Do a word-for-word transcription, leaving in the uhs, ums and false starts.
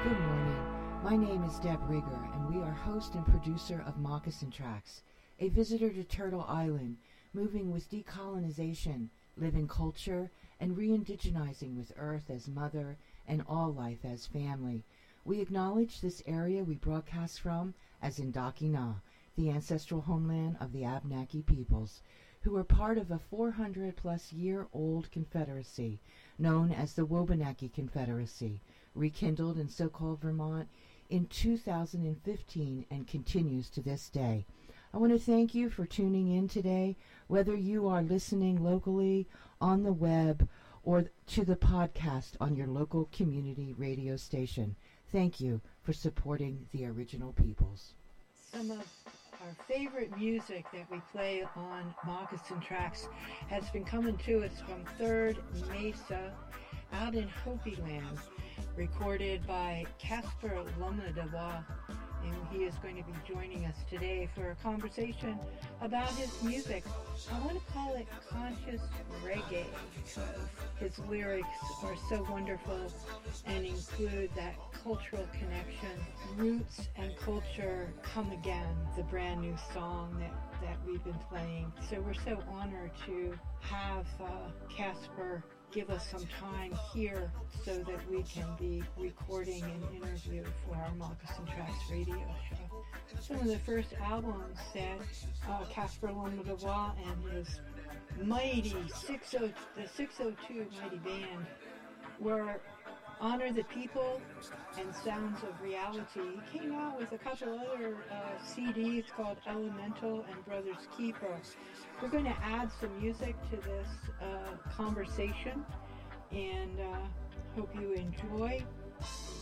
Good morning. My name is Deb Rigger, and we are host and producer of Moccasin Tracks, a visitor to Turtle Island, moving with decolonization, living culture, and re-indigenizing with Earth as mother and all life as family. We acknowledge this area we broadcast from as Indakina, the ancestral homeland of the Abenaki peoples, who are part of a four hundred plus year old confederacy known as the Wabanaki Confederacy, rekindled in so-called Vermont in two thousand fifteen and continues to this day. I want to thank you for tuning in today, whether you are listening locally, on the web, or to the podcast on your local community radio station. Thank you for supporting the original peoples. Some of our favorite music that we play on Moccasin Tracks has been coming to us from Third Mesa out in Hopi Land, recorded by Casper Lumadawa, and he is going to be joining us today for a conversation about his music. I want to call it conscious reggae because his lyrics are so wonderful and include that cultural connection. Roots and Culture Come Again, the brand new song that, that we've been playing. So we're so honored to have uh, Casper give us some time here so that we can be recording an interview for our Moccasin Tracks radio show. Some of the first albums that uh, Casper Lumadawa and his mighty six oh, the six oh two Mighty Band were Honor the People and Sounds of Reality. He came out with a couple other uh, C Ds called Elemental and Brothers Keeper. We're going to add some music to this uh, conversation, and uh, hope you enjoy.